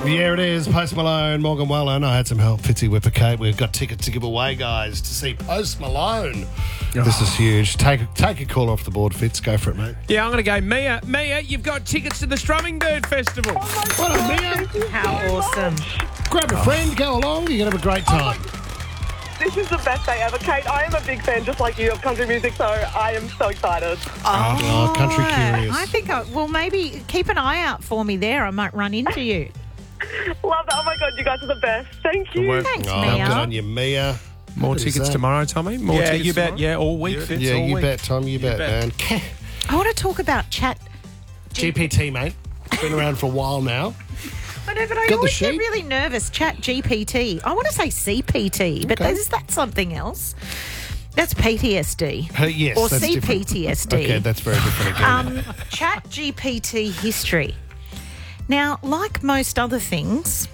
Yeah, it is. Post Malone, Morgan Wallen. I had some help. Fitzy Whipper Kate. We've got tickets to give away, guys, to see Post Malone. This is huge. Take a call off the board, Fitz. Go for it, mate. Yeah, I'm going to go Mia. Mia, you've got tickets to the Strumming Bird Festival. What up, Mia? How awesome. Grab a friend, go along. You're going to have a great time. This is the best day ever, Kate. I am a big fan, just like you, of country music, so I am so excited. Oh, country curious. I think, maybe keep an eye out for me there. I might run into you. Love that. Oh, my God, you guys are the best. Thank you. Thanks, Oh, Mia. good on you, Mia. More What is tickets that? tomorrow, Tommy? More Yeah, tickets you bet. tomorrow? Yeah, all week, Fitz. Yeah, all you week. bet, Tom. You bet, man. I want to talk about chat. GPT, mate. Been around for a while now. I know, but I Got the always get sheet? really nervous. Chat GPT. I want to say CPT, but is that something else? That's PTSD. Yes, or that's different. CPTSD. Okay, that's very different again. Chat GPT history. Now, like most other things,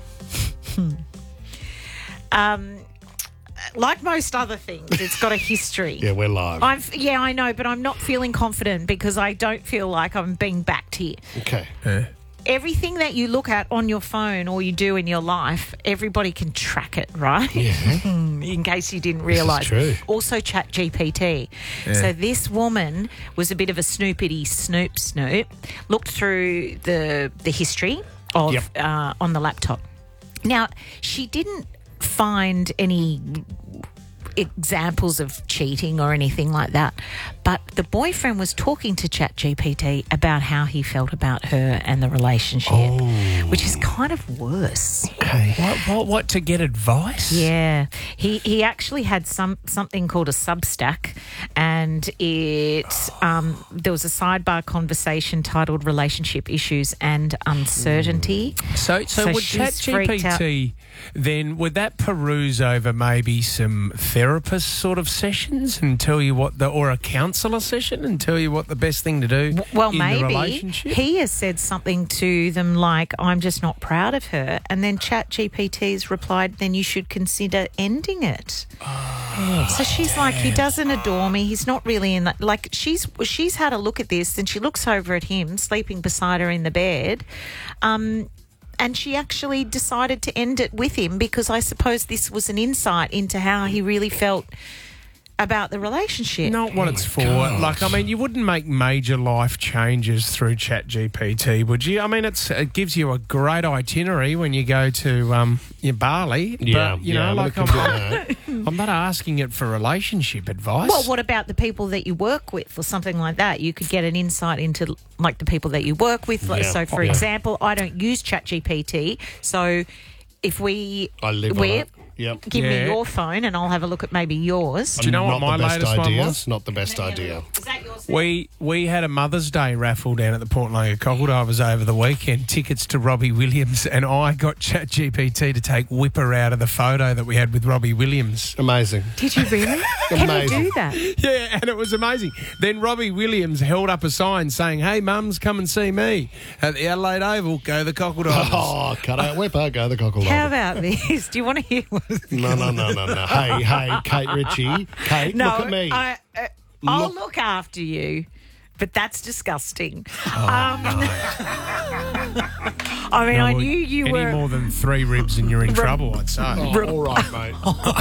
it's got a history. Yeah, we're live. I know, but I'm not feeling confident because I don't feel like I'm being backed here. Okay. Everything that you look at on your phone or you do in your life, everybody can track it, right? Yeah. In case you didn't realise. true. Also Chat GPT. So this woman was a bit of a snoop, looked through the history of on the laptop. Now, she didn't find any examples of cheating or anything like that, but the boyfriend was talking to ChatGPT about how he felt about her and the relationship, which is kind of worse. Okay. What, to get advice? Yeah, he actually had something called a Substack, and there was a sidebar conversation titled "Relationship Issues and Uncertainty." So would she's freaked out. ChatGPT then, would that peruse over maybe some therapist sort of sessions and tell you or a counsellor session and tell you what the best thing to do Well, in the maybe relationship? he has said something to them like, "I'm just not proud of her," and then ChatGPT's replied, "Then you should consider ending it." So she's like, "He doesn't adore me. He's not really in that." Like she's had a look at this, and she looks over at him sleeping beside her in the bed. And she actually decided to end it with him because I suppose this was an insight into how he really felt about the relationship. Not what it's for. Like, I mean, you wouldn't make major life changes through ChatGPT, would you? I mean, it gives you a great itinerary when you go to your Bali. Yeah, but, you know, like but it can do that. I'm not asking it for relationship advice. Well, what about the people that you work with or something like that? You could get an insight into, like, the people that you work with. Yeah. So, for example, I don't use ChatGPT. So if I live on it. Yep. give me Yeah. your phone and I'll have a look at maybe yours. Do you know what Not my the best latest one idea. was? Not the best idea. Is that yours? We had a Mother's Day raffle down at the Port Langer Cockledivers over the weekend, tickets to Robbie Williams, and I got ChatGPT to take Whipper out of the photo that we had with Robbie Williams. Amazing. Did you really? Can you Amazing. do that? Yeah, and it was amazing. Then Robbie Williams held up a sign saying, "Hey, mums, come and see me at the Adelaide Oval. Go the Cockledivers." Oh, cut out Whipper, go the cockle. How about this? Do you want to hear what? No. Hey, Kate Ritchie. Kate, No, look at me. I'll look after you, but that's disgusting. I mean, I knew you Any were. more than 3 ribs and you're in trouble, I'd say. All right, mate.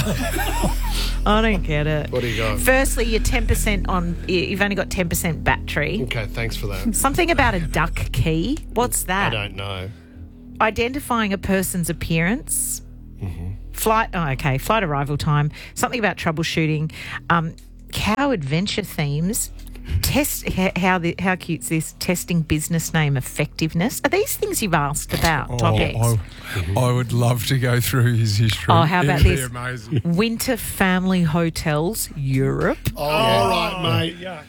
I don't get it. What do you got? Firstly, you're 10% on. You've only got 10% battery. Okay, thanks for that. Something about a duck key. What's that? I don't know. Identifying a person's appearance. Mm-hmm. Flight arrival time. Something about troubleshooting. Cow adventure themes. How cute's this? Testing business name effectiveness. Are these things you've asked about? Topics. I would love to go through his history. Oh, how about It'd be this? amazing. Winter family hotels, Europe. All right, mate.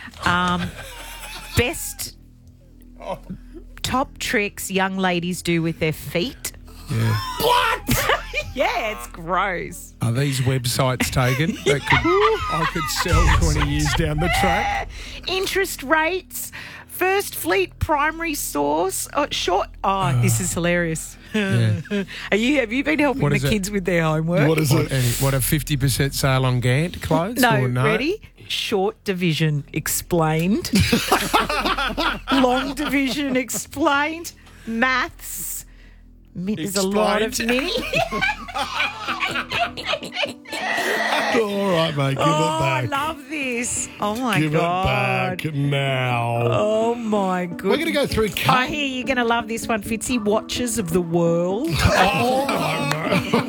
Best top tricks young ladies do with their feet. Yeah. Yeah, it's gross. Are these websites taken that I could sell 20 years down the track? Interest rates. First Fleet primary source. This is hilarious. Yeah. Have you been helping What the is it? kids with their homework? What is it? What, a 50% sale on Gant clothes? No, or no? ready? Short division explained. Long division explained. Maths. There's a lot of mini. All right, mate. Give it I back. love this. Oh, my Give God. it back now. Oh, my goodness. We're going to go through... I hear you're going to love this one, Fitzy. Watches of the World. Oh, no.